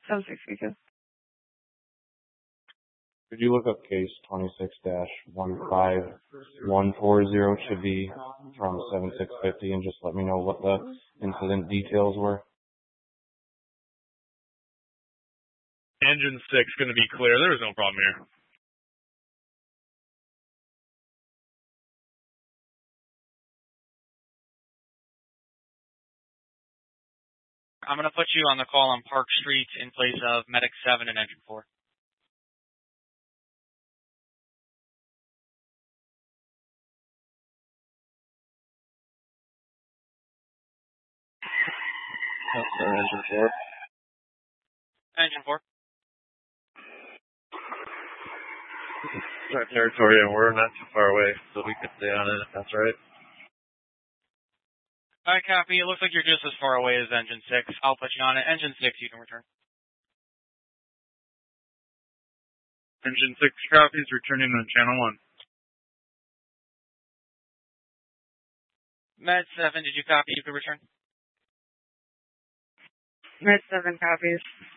7632. Could you look up case 26-15140? Should be from 7650, and just let me know what the incident details were. Engine 6 going to be clear. There's no problem here. I'm going to put you on the call on Park Street in place of Medic 7 and Engine 4. Engine 4. Engine 4. Our territory, and we're not too far away, so we can stay on it if that's right. All right, copy. It looks like you're just as far away as Engine 6. I'll put you on it. Engine 6, you can return. Engine 6 copies, returning on Channel 1. Med 7, did you copy? You can return. Med 7 copies.